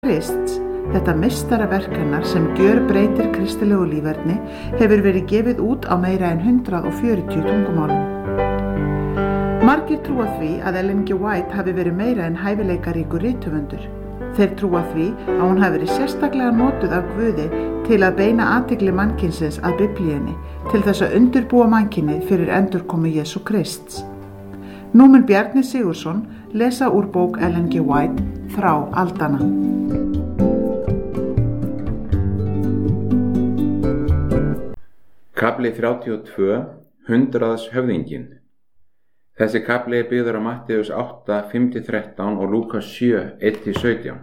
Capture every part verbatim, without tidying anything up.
Krists, þetta meistaraverk hennar sem gjörbreytir kristilegu líferni, hefur verið gefið út á meira en hundrað og fjörutíu tungumálum. Margir trúa því að Ellen G. White hafi verið meira en hæfileikaríkur rithöfundur. Þeir trúa því að hún hafi verið sérstaklega notuð af Guði til að beina athygli mannkynsins að Biblíunni, til þess að undirbúa mannkynið fyrir endurkomu Jesú Krists. Nú mun Bjarni Sigurðsson lesa úr bók Ellen G. White, Þrá aldanna. Kafli þrjátíu og tvö, Hundraðs höfðinginn. Þessi kafli er byggður á Matteus átta, fimm til þrettán og Lúkas sjö, eitt til sautján.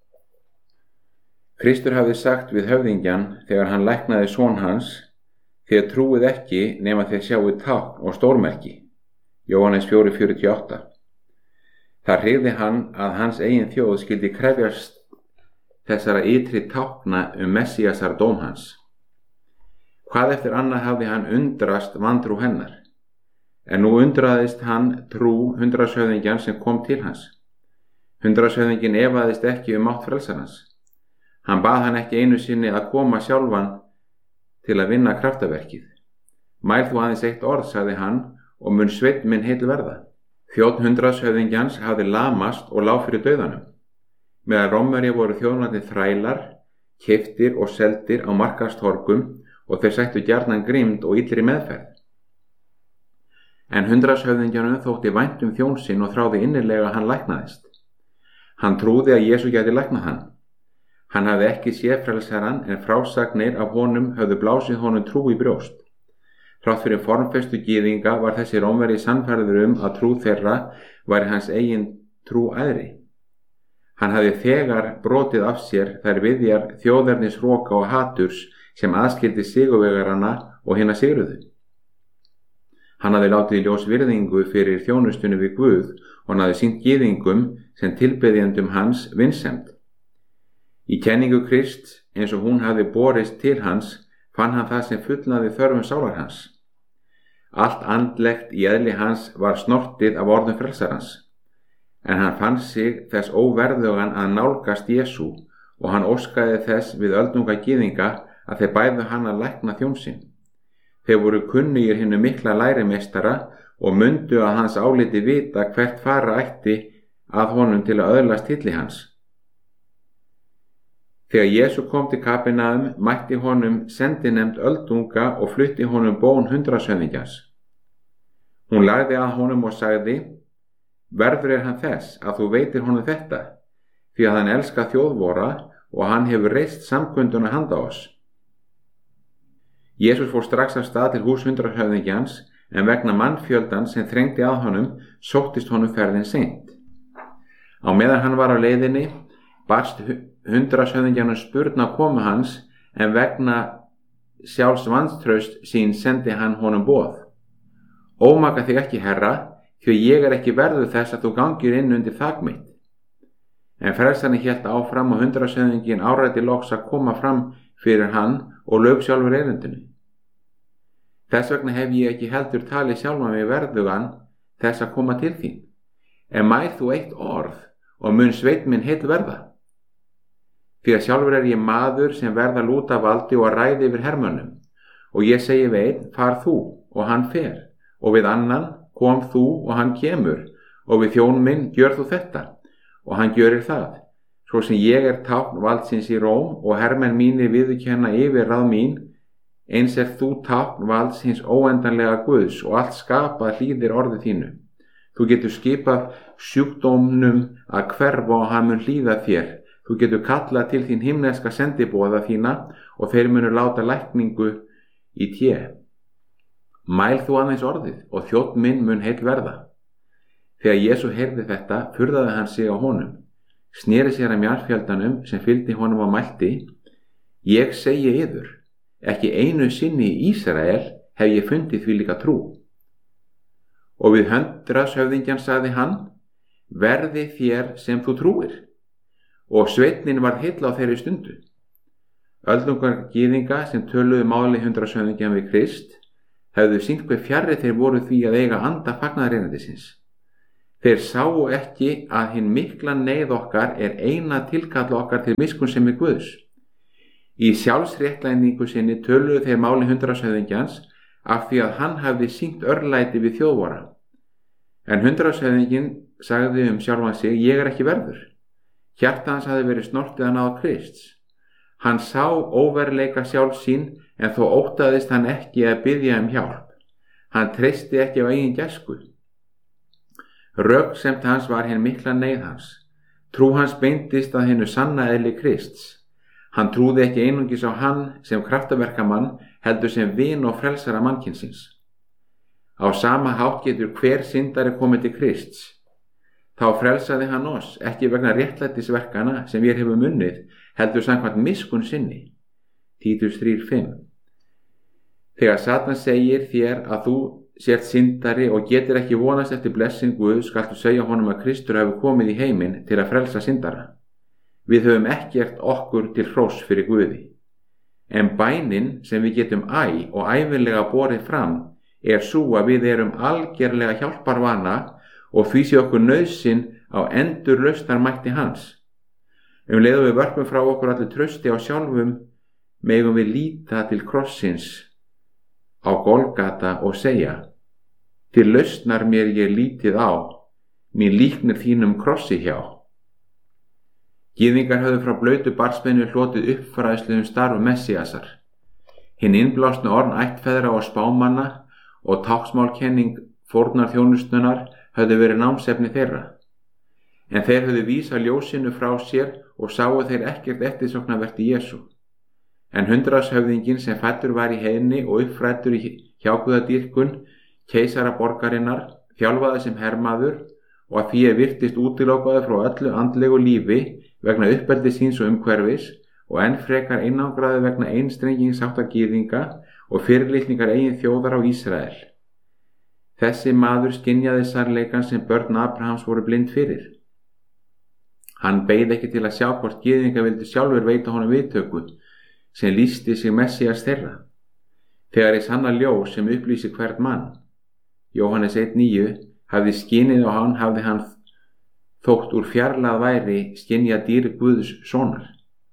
Kristur hafði sagt við höfðingjan þegar hann læknaði son hans: þér trúið ekki nema þér sjáið tákn og stórmerki. Jóhannes fjögur, fjörutíu og átta. Það hreyfði hann að hans eigin þjóð skyldi krefjast þessara ytri tákna um Messíasar dóm hans. Hvað eftir annað hafði hann undrast vantrú hennar, en nú undraðist hann trú hundraðshöfðingjan sem kom til hans. Hundraðshöfðinginn efaðist ekki um mátt frelsarans. Hann bað hann ekki einu sinni að koma sjálfan til að vinna kraftaverkið. Mæl þú aðeins eitt orð, sagði hann, og mun sveinn minn heill verða. Þjónn hundraðshöfðingjans hafði lamast og lá fyrir dauðanum. Meðan Rómverjar voru þjónandi þrælar, keyptir og seldir á markaðstorgum og þeir sættu gjarnan grimmd og illri meðferð. En hundraðshöfðingjanum þótti vænt um þjón sinn og þráði innilega að hann læknaðist. Hann trúði að Jesú gæti læknað hann. Hann hafði ekki séð frelsarann, en frásagnir af honum höfðu blásið honum trú í brjóst. Þrátt fyrir formfestu gyðinga var þessi Rómverji sannfærður um að trú þeirra væri hans eigin trú æðri. Hann hafði þegar brotið af sér þær viðjar þjóðernis hroka og haturs sem aðskildi sigurvegarana og hina sigruðu. Hann hafði látið í ljós virðingu fyrir þjónustunni við Guð og hann hafði sýnt gyðingum sem tilbeðjendum hans vinsemd. Í kenningu Krists, eins og hún hafði borist til hans, fann hann það sem fullnaði þörfum sálar hans. Allt andlegt í eðli hans var snortið af orðum frelsarans, en hann fann sig þess óverðugan að nálgast Jesú og hann óskaði þess við öldunga gyðinga að þeir bæðu hann að lækna þjón sinn. Þeir voru kunnugir hinum mikla lærimeistara og mundu að hans áliti vita hvert fara ætti að honum til að öðlast hilli hans. Þegar Jesú kom til Kapernaum mætti honum sendinefnd öldunga og flutti honum bón hundraðshöfðingjans. Hún lagði að honum og sagði: verður er hann þess að þú veitir honum þetta, því að hann elskar þjóðvora og hann hefur reist samkunduna handa oss. Jesús fór strax af stað til hús hundraðshöfðingjans, en vegna mannfjöldan sem þrengdi að honum sóttist honum ferðin seint. Á meðan hann var á leiðinni barst hundraðshöfðingjanum spurn á komu hans, en vegna sjálfs vantraust sín sendi hann honum boð: ómaka þig ekki, herra, því ég er ekki verður þess að þú gangir inn undir þak mitt. En frelsarinn hélt áfram og hundraðshöfðinginn áræddi loks að koma fram fyrir hann og lauk sjálfur erindinu. Þess vegna hef ég ekki heldur talið sjálfa mig verðugan þess að koma til þín. En mæl þú eitt orð og mun sveinn minn heill verða. Því að sjálfur er ég maður sem verða lúta valdi og að ræði yfir hermönnum, og ég segi við einn: far þú, og hann fer, og við annan: kom þú, og hann kemur, og við þjón minn: gjör þú þetta, og hann gjörir það. Svo sem ég er tákn valdsins í Róm og hermenn mínir viðurkenna yfir ráð mín, eins er þú tákn valds hins óendanlega Guðs, og allt skapað hlýðir orði þínu. Þú getur skipað sjúkdómnum að hverfa og hann mun hlýða þér. Þú getur kallað til þín himneska sendiboða þína og þeir munu láta lækningu í té. Mæl þú aðeins orðið og þjónn minn mun heill verða. Þegar Jesú heyrði þetta, furðaði hann sig á honum, sneri sér að mjarnfjöldanum sem fylgdi honum og mælti: ég segi yður, ekki einu sinni í Ísrael hef ég fundið því líka trú. Og við hundraðshöfðingjan sagði hann: verði þér sem þú trúir. Og sveinninn varð heill á þeirri stundu. Öldungar gyðinga sem töluðu máli hundraðshöfðingjan við Krist hefðu sýnt hve fjarri þeir voru því að eiga anda fagnaðarerindisins. Þeir sáu ekki að hinn mikla neyð okkar er eina tilkalla okkar til miskunnsemi Guðs. Í sjálfsréttlæningu sinni töluðu þeir máli hundraðshöfðingjans af því að hann hafði sýnt örlæti við þjóðvora. En hundraðshöfðinginn sagði um sjálfan sig: ég er ekki verður. Hjarta hans hafði verið snortið að náð Krists. Hann sá óverleika sjálf sín, en þó óttaðist hann ekki að biðja um hjálp. Hann treysti ekki á eigin gæsku. Röksemd hans var hinn mikla neyð hans. Trú hans beindist að hinnu sanna eðli Krists. Hann trúði ekki einungis á hann sem kraftaverkamann, heldur sem vin og frelsara mannkynsins. Á sama hátt getur hver syndari komið til Krists. Þá frelsaði hann oss, ekki vegna réttlætisverkana sem ég hefum unnið, heldur samkvæmt miskunn sinni. Títus þrjú fimm. Þegar Satan segir þér að þú sért syndari og getur ekki vonast eftir blessin Guð, skaltu segja honum að Kristur hafi komið í heiminn til að frelsa syndara. Við höfum ekkert okkur til hróss fyrir Guði. En bænin sem við getum æ og ævinlega borið fram er sú að við erum algerlega hjálparvana og því sé okkur nauðsyn á endurlausnarmætti hans. Um leið og við vörpum frá okkur allir trausti á sjálfum, megum við líta til krossins á Golgata og segja: til lausnar mér ég lítið á, mín líknir þínum krossi hjá. Gyðingar höfðu frá blautu barnsbeini hlotið uppfræðslu um starf Messiasar. Hinn innblásnu orn ættfeðra og spámanna og táknsmálkenning fórnarþjónustunnar höfðu verið námsefni þeirra. En þeir höfðu vísað ljósinu frá sér og sáu þeir ekkert eftirsóknarvert í Jesú. En hundraðshöfðinginn sem fæddur var í heiðni og uppfræddur í hjáguðadýrkun keisara borgarinnar, þjálfaði sem hermaður og að því er virtist útilokaði frá öllu andlegu lífi vegna uppeldi síns og umhverfis og enn frekar einangraði vegna einstrengingshátta gyðinga og fyrirlitningar eigin þjóðar á Ísrael. Þessi maður skynjaði sannleikann sem börn Abrahams voru blind fyrir. Hann beið ekki til að sjá hvort gyðinga vildu sjálfur veita honum viðtöku sem lýsti sig Messias þeirra. Þegar er sanna ljós sem upplýsi hvert mann. Jóhannes eitt níu, hafði skynið á hann, hafði hann þótt úr fjarlægð væri skynja dýr Guðs sonar.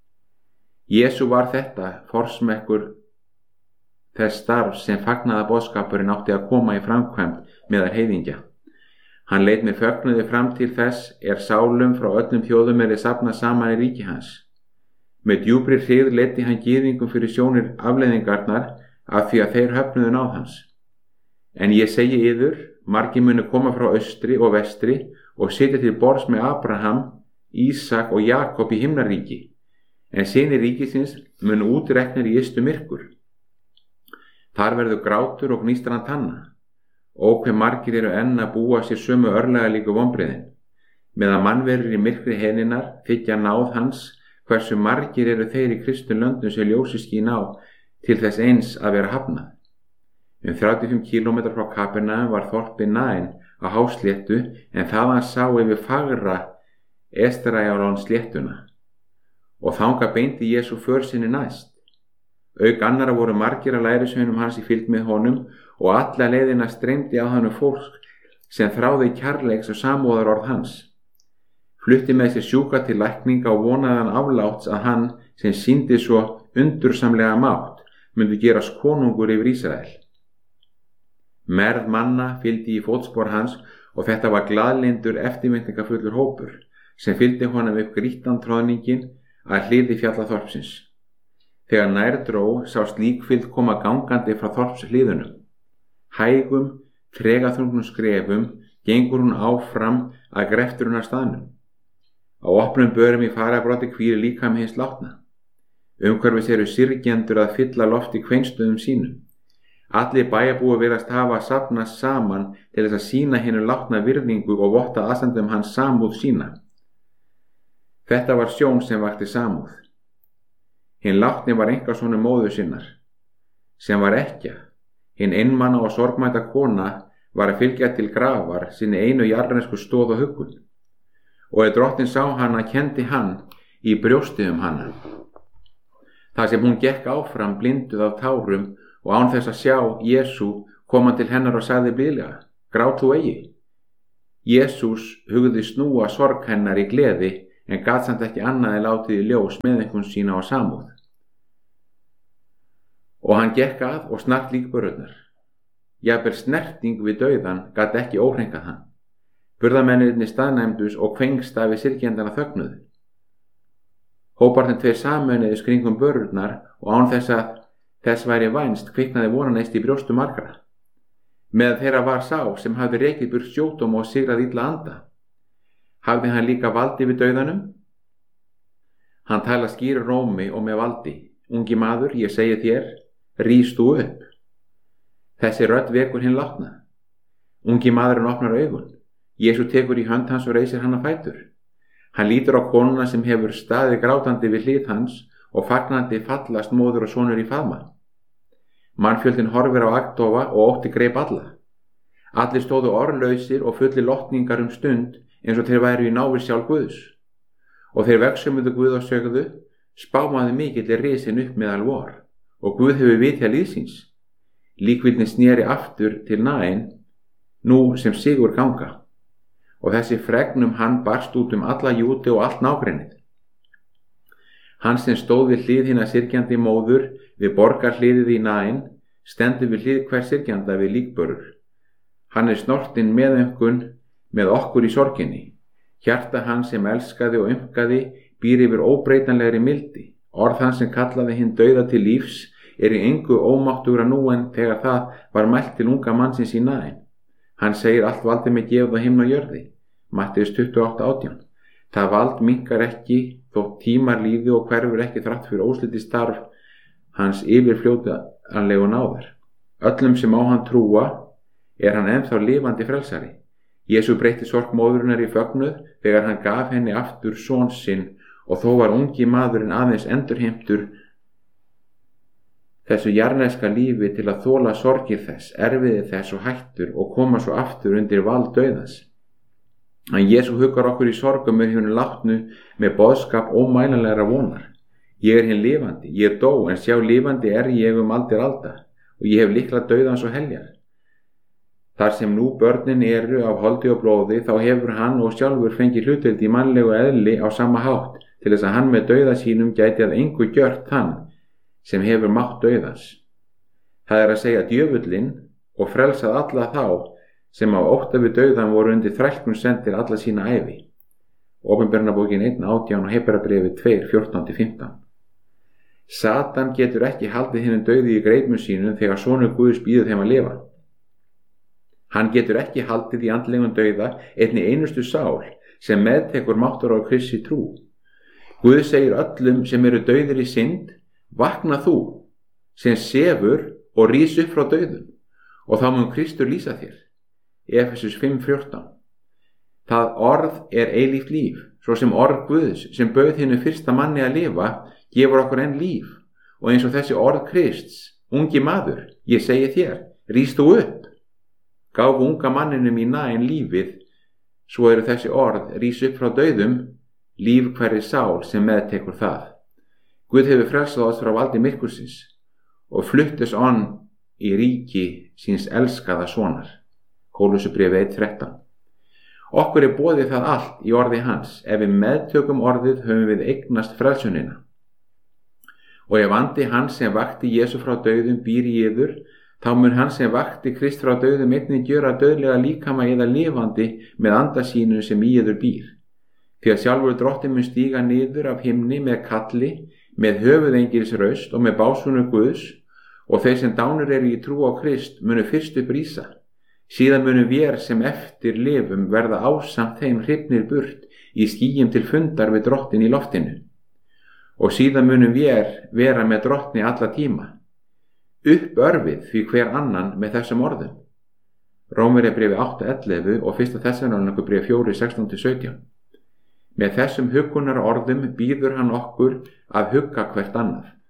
Jesú var þetta forsmekkur þess starf sem fagnaða boðskapurinn átti að koma í framkvæmd meðal heiðingja. Hann leit með fögnuði fram til þess er sálum frá öllum þjóðum er safnað saman í ríki hans. Með djúpri hryggð leiddi hann gyðingum fyrir sjónir afleiðingarnar af því að þeir höfnuðu náð hans. En ég segi yður, margir munu koma frá austri og vestri og sitja til borðs með Abraham, Ísak og Jakob í himnaríki, en synir ríkisins munu útreknir í ystu myrkur. Þar verður grátur og gnístran tanna. Ó hve margir eru enn að búa sér sömu örlega líku vonbrigðin. Meðan mannverur í myrkri heininnar þykja náð hans, hversu margir eru þeir í kristnum löndum sem ljósi skín á til þess eins að vera hafnað. Um þrjátíu og fimm kílómetra frá Kapernaum var þorpið Nain á hásléttu en þaðan sá yfir fagra Estraiálon sléttuna og þangað beindi Jesú för sinni næst. Auk annara voru margir að lærisveinum hans í fylgd með honum og alla leiðina streymdi á hann fólk sem þráði kærleiks og samúðarorð hans. Flutti með sér sjúka til lækninga og vonaðan afláts að hann sem sýndi svo undursamlega mátt myndi gerast konungur yfir Ísrael. Merð manna fylgdi í fótspor hans og þetta var glaðlyndur eftirvæntingafullur hópur sem fylgdi honum upp grýttan troðningin að hliði fjallaþorpsins. Þegar nær dró sást líkfylgd koma gangandi frá þorpshliðunum. Hægum, tregaþrungnum skrefum gengur hún áfram að grefturinnar staðnum. Á opnum börum í farabróti hvílir líkami hins látna. Umhverfis eru syrgjendur að fylla loft í kveinstöðum sínum. Allir bæjarbúar virðast hafa safnast saman til þess að sýna hinu látna virðingu og votta aðstandum hans samúð sína. Þetta var sjón sem vakti samúð. Hinn látni var einkasonur móður sinnar, sem var ekkja. Hinn einmana og sorgmæta kona var að fylgja til grafar sinni einu jarðnesku stóð og huggun. Og ef drottinn sá hana, kendi hann í brjósti um hana. Það sem hún gekk áfram blinduð af tárum og án þess að sjá Jesú kom hann til hennar og sagði blíðlega: grát þú eigi? Jesús hugði snúa sorg hennar í gleði en gat samt ekki annað en látið í ljós meðaumkun sína og samúð. Og hann gekk að og snart líkbörurnar. Jafnvel snerting við dauðan gat ekki óhreinkað hann. Burðamennirnir staðnæmdust og kvengstafi syrgjendana þögnuðu. Hóparnir tveir sameinuðust kringum börurnar og án þess að þess væri vænst kviknaði vonaneist í brjóstu margra. Meðan þeirra var sá sem hafði rekið burt sjúkdóm og sigrað illa anda. Hafði hann líka valdi við dauðanum? Hann tala skýru rómi og með valdi. Ungi maður, ég segi þér, rís þú upp. Þessi rödd vekur hinn látna. Ungi maðurinn opnar augun. Jesú tekur í hönd hans og reisir hann að fætur. Hann lítur á konuna sem hefur staðið grátandi við hlið hans og fagnandi fallast móður og sonur í faðma. Mannfjöldin horfir á agndofa og ótti greip alla. Allir stóðu orðlausir og fullir lotningar um stund eins og þeir væru í návi sjálf Guðs. Og þeir vegsumuðu Guð og sögðu, spámaði mikill er risin upp meðal vor og Guð hefur vitja líðsins. Líkvillin sneri aftur til Nain, nú sem sigur ganga. Og þessi fregnum hann barst út um alla Júdu og allt nágrennið. Hann sem stóð við hlið hinna syrgjandi móður við borgarhliðið í Nain, stendur við hlið hver syrgjanda við líkbörur. Hann er snortinn meðaumkun með okkur í sorginni. Hjarta hann sem elskaði og umkaði býr yfir óbreytanlegri mildi. Orð hann sem kallaði hinn dauða til lífs er í engu ómáttugra nú en þegar það var mælt til unga mannsins í Nain. Hann segir allt valdi mig gefið á himn og jörði. Matteus tuttugu og átta átján. Það vald minkar ekki þótt tímar líði og hverfur ekki þrátt fyrir óslitið starf hans yfirfljótanlegu náðar. Öllum sem á hann trúa er hann ennþá lifandi frelsari. Jesú breytti sorg móðurinnar í fögnuð þegar hann gaf henni aftur son sinn og þó var ungi maðurinn aðeins endurheimtur þessu jarðneska lífi til að þola sorgir þess, erfiði þess og hættur og koma svo aftur undir vald dauðans. En Jesú huggar okkur í sorgum með hinu látnu með boðskap ómælanlegra vonar. Ég er hinn lifandi, ég er dó, en sjá lifandi er ég um aldir alda og ég hef líkla dauðans og heljar. Þar sem nú börnin eru af holdi og blóði, þá hefur hann og sjálfur fengið hlutdeild í mannlegu eðli á sama hátt, til þess að hann með dauða sínum gæti að engu gjört þann sem hefur mátt dauðans. Það er að segja djöfullinn og frelsað alla þá sem á ótta við dauðan voru undir þrælkun sendir alla sína ævi. Opinberunarbókin einn átján og Hebreabréfið tvö fjórtán til fimmtán. Satan getur ekki haldið hinum dauði í greipum sínum þegar sonur Guðs býður þeim að lifa. Hann getur ekki haldið í andlegum dauða einni einustu sál sem meðtekur máttar á Kristi trú. Guð segir öllum sem eru dauðir í synd, vakna þú, sem sefur og rís upp frá dauðum, og þá mun Kristur lýsa þér. Efesus fimm fjórtán. Það orð er eilíft líf, svo sem orð Guðs sem bauð hinu fyrsta manni að lifa, gefur okkur enn líf, og eins og þessi orð Krists, ungi maður, ég segi þér, rís þú upp. Gáfu unga manninum í Nain lífið, svo eru þessi orð, rís upp frá dauðum, líf hverri sál sem meðtekur það. Guð hefur frelsað oss frá valdi myrkursins og fluttus onn í ríki síns elskaða sonar. Kólussubréfið eitt þrettán. Okkur er boðið það allt í orði hans. Ef við meðtökum orðið höfum við eignast frelsunina. Og ef andi hans sem vakti Jesú frá dauðum býr í yður, þá mun hann sem vakti Krist frá dauðum einnig gjöra dauðlega líkama eða lifandi með anda sínu sem í yður býr. Því að sjálfur drottinn mun stíga niður af himni með kalli, með höfuðengils raust og með básunu Guðs, og þeir sem dánur eru í trú á Krist munu fyrst upp rísa. Síðan munum vér sem eftir lifum verða ásamt þeim hrifnir burt í skýjum til fundar við drottin í loftinu. Og síðan munum vér vera með drottni alla tíma. Upp örfið því hver annan með þessum orðum. Rómverjabréfið átta ellefu og fyrsta Þessalóníkubréf fjögur sextán til sautján. Með þessum huggunar orðum býður hann okkur að hugga hvert annað.